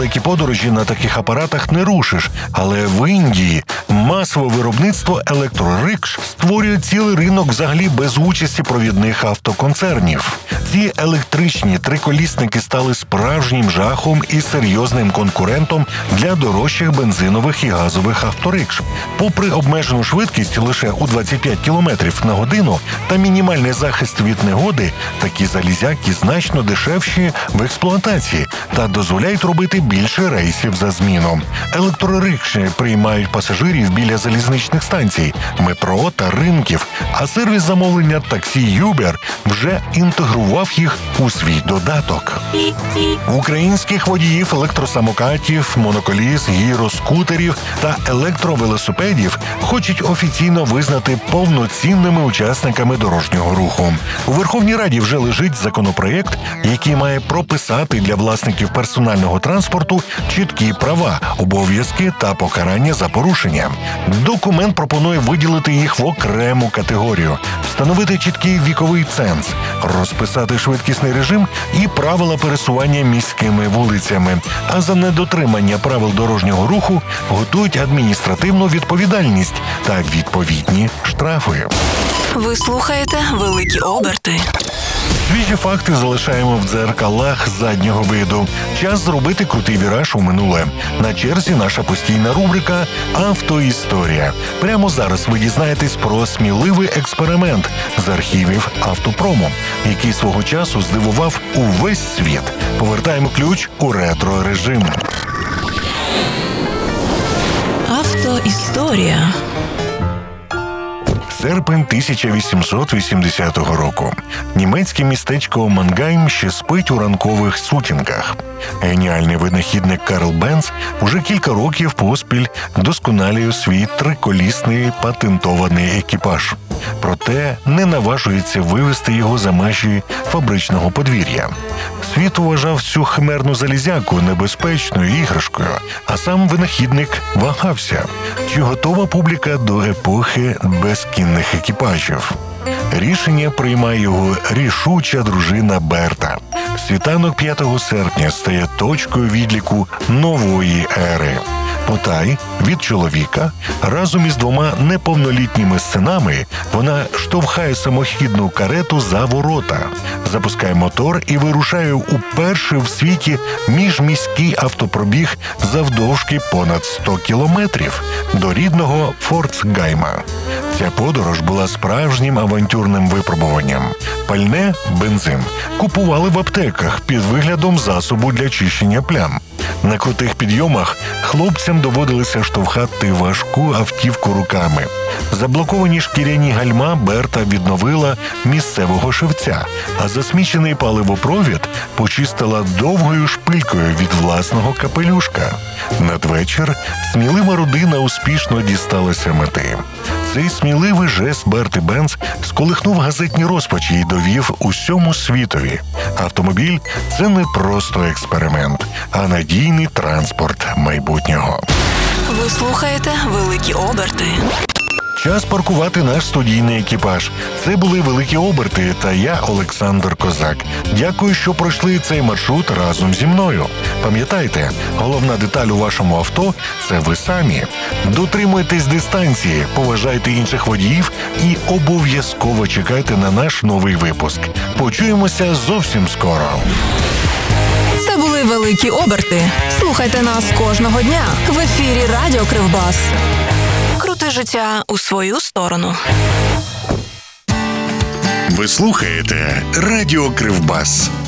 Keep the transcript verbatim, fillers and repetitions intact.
далекі подорожі на таких апаратах не рушиш. Але в Індії масове виробництво електрорикш створює цілий ринок взагалі без участі провідних автоконцернів. Ці електричні триколісники стали справжнім жахом і серйозним конкурентом для дорожчих бензинових і газових авторикш. Попри обмежену швидкість лише у двадцять п'ять кілометрів на годину та мінімальний захист від негоди, такі залізяки значно дешевші в експлуатації та дозволяють робити більше рейсів за зміну. Електрорикші приймають пасажирів біля залізничних станцій, метро та ринків, а сервіс замовлення таксі Uber вже інтегрував їх у свій додаток. Українських водіїв електросамокатів, моноколіс, гіроскутерів та електровелосипедів хочуть офіційно визнати повноцінними учасниками дорожнього руху. У Верховній Раді вже лежить законопроєкт, який має прописати для власників персонального транспорту чіткі права, обов'язки та покарання за порушення. Документ пропонує виділити їх в окрему категорію, встановити чіткий віковий ценз, розписати швидкісний режим і правила пересування міськими вулицями. А за недотримання правил дорожнього руху готують адміністративну відповідальність та відповідні штрафи. Ви слухаєте «Великі оберти». Свіжі факти залишаємо в дзеркалах заднього виду. Час зробити крутий віраж у минуле. На черзі наша постійна рубрика «Автоісторія». Прямо зараз ви дізнаєтесь про сміливий експеримент з архівів автопрому, який свого часу здивував увесь світ. Повертаємо ключ у ретро-режим. Автоісторія. Серпень тисяча вісімсот вісімдесятого року. Німецьке містечко Мангайм ще спить у ранкових сутінках. Геніальний винахідник Карл Бенц уже кілька років поспіль вдосконалює свій триколісний патентований екіпаж. Проте не наважується вивести його за межі фабричного подвір'я. Світ вважав цю химерну залізяку небезпечною іграшкою, а сам винахідник вагався, чи готова публіка до епохи безкінних екіпажів. Рішення приймає його рішуча дружина Берта. Світанок п'ятого серпня стає точкою відліку нової ери. Потай від чоловіка разом із двома неповнолітніми синами вона штовхає самохідну карету за ворота, запускає мотор і вирушає у перший в світі міжміський автопробіг завдовжки понад сто кілометрів до рідного Форцгайма. Ця подорож була справжнім авантюрним випробуванням. Пальне, бензин, купували в аптеках під виглядом засобу для чищення плям. На крутих підйомах хлопцям доводилося штовхати важку автівку руками. Заблоковані шкіряні гальма Берта відновила місцевого шевця, а засмічений паливопровід почистила довгою шпилькою від власного капелюшка. Надвечір смілива родина успішно дісталася мети. Цей сміливий жест Берти Бенц сколихнув газетні розпачі і довів усьому світові. Автомобіль – це не просто експеримент, а надійний транспорт майбутнього. Ви слухаєте «Великі оберти». Час паркувати наш студійний екіпаж. Це були «Великі оберти» та я, Олександр Козак. Дякую, що пройшли цей маршрут разом зі мною. Пам'ятайте, головна деталь у вашому авто – це ви самі. Дотримуйтесь дистанції, поважайте інших водіїв і обов'язково чекайте на наш новий випуск. Почуємося зовсім скоро. Це були «Великі оберти». Слухайте нас кожного дня в ефірі Радіо Кривбас. Крути життя у свою сторону. Ви слухаєте Радіо Кривбас.